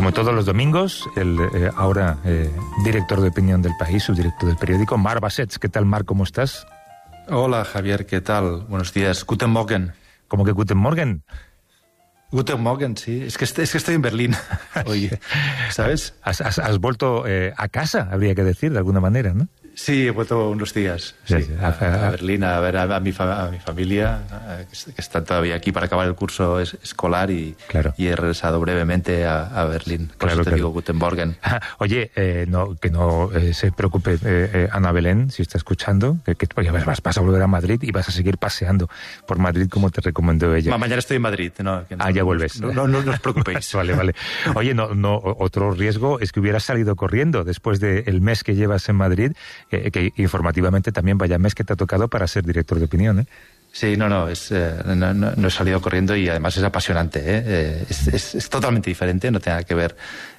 Como todos los domingos, el ahora director de opinión del País, subdirector del periódico, Marc Bassets. ¿Qué tal, Marc? ¿Cómo estás? Hola, Javier, ¿qué tal? Buenos días. Guten Morgen. ¿Cómo que Guten Morgen? Guten Morgen, sí. Es que estoy en Berlín hoy, ¿sabes? Has vuelto a casa, habría que decir, de alguna manera, ¿no? Sí, he vuelto unos días a Berlín a ver a mi familia, que está todavía aquí para acabar el curso escolar y he regresado brevemente a Berlín. Por eso te digo Guten Morgen. Oye, que no se preocupe Ana Belén, si está escuchando, que vas a volver a Madrid y vas a seguir paseando por Madrid como te recomendó ella. Mañana estoy en Madrid. Ya vuelves. No os preocupéis. Vale. Oye, otro riesgo es que hubieras salido corriendo después del mes que llevas en Madrid, que informativamente también vaya mes que te ha tocado para ser director de opinión, ¿eh? Sí, no he salido corriendo y además es apasionante, ¿eh? Es totalmente diferente, no tiene nada que ver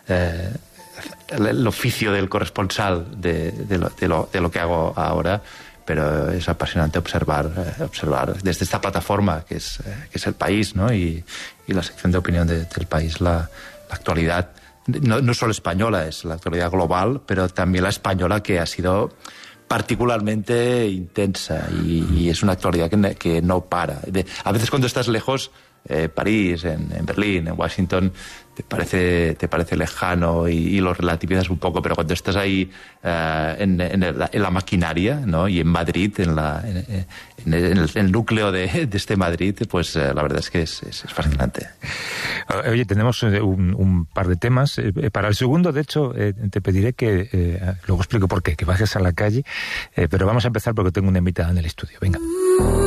el oficio del corresponsal de lo que hago ahora, pero es apasionante observar desde esta plataforma que es el País, ¿no? Y la sección de opinión del País, la actualidad, no solo española, es la actualidad global, pero también la española, que ha sido particularmente intensa y es una actualidad que no para. A veces cuando estás lejos, París, en Berlín, en Washington, te parece lejano y lo relativizas un poco, pero cuando estás ahí en la maquinaria, ¿no? Y en Madrid, en el núcleo de este Madrid, pues la verdad es que es fascinante. Oye, tenemos un par de temas. Para el segundo, de hecho, te pediré que luego explico por qué, que bajes a la calle, pero vamos a empezar porque tengo una invitada en el estudio. Venga.